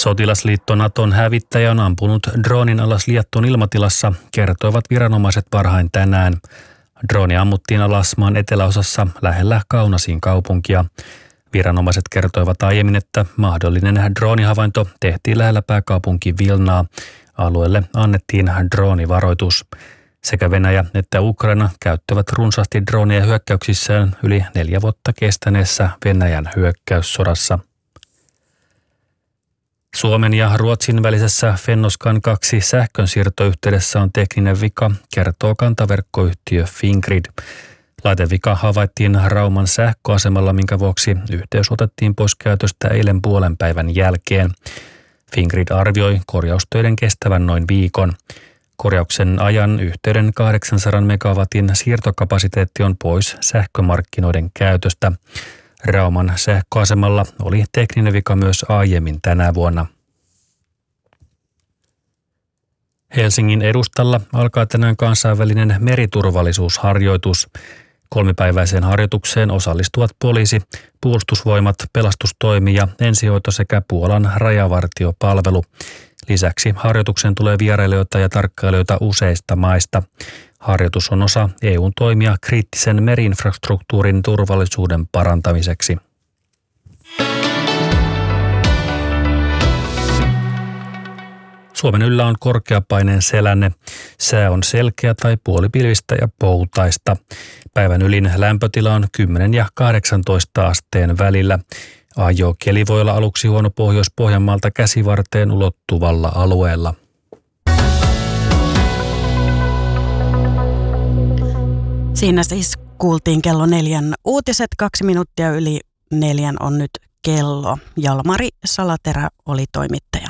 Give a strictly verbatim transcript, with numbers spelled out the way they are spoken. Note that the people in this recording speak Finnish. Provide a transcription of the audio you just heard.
Sotilasliitto Naton hävittäjä on ampunut droonin alas Liettuan ilmatilassa, kertoivat viranomaiset varhain tänään. Drooni ammuttiin alas maan eteläosassa lähellä Kaunasin kaupunkia. Viranomaiset kertoivat aiemmin, että mahdollinen droonihavainto tehtiin lähellä pääkaupunki Vilnaa. Alueelle annettiin droonivaroitus. Sekä Venäjä että Ukraina käyttävät runsaasti droonia hyökkäyksissään yli neljä vuotta kestäneessä Venäjän hyökkäyssodassa. Suomen ja Ruotsin välisessä Fennoskan kaksi sähkönsiirtoyhteydessä on tekninen vika, kertoo kantaverkkoyhtiö Fingrid. Laitevika havaittiin Rauman sähköasemalla, minkä vuoksi yhteys otettiin pois käytöstä eilen puolen päivän jälkeen. Fingrid arvioi korjaustöiden kestävän noin viikon. Korjauksen ajan yhteyden kahdeksansadan megawatin siirtokapasiteetti on pois sähkömarkkinoiden käytöstä. Rauman sähköasemalla oli tekninen vika myös aiemmin tänä vuonna. Helsingin edustalla alkaa tänään kansainvälinen meriturvallisuusharjoitus. Kolmipäiväiseen harjoitukseen osallistuvat poliisi, puolustusvoimat, pelastustoimi ja ensihoito sekä Puolan rajavartiopalvelu. Lisäksi harjoitukseen tulee vierailijoita ja tarkkailijoita useista maista. Harjoitus on osa E U:n toimia kriittisen meri-infrastruktuurin turvallisuuden parantamiseksi. Suomen yllä on korkeapaineen selänne. Sää on selkeä tai puolipilvistä ja poutaista. Päivän ylin lämpötila on kymmenen ja kahdeksantoista asteen välillä. Ajokeli voi olla aluksi huono Pohjois-Pohjanmaalta Käsivarteen ulottuvalla alueella. Siinä siis kuultiin kello neljän uutiset, kaksi minuuttia yli neljän on nyt kello. Jalmari Salaterä oli toimittaja.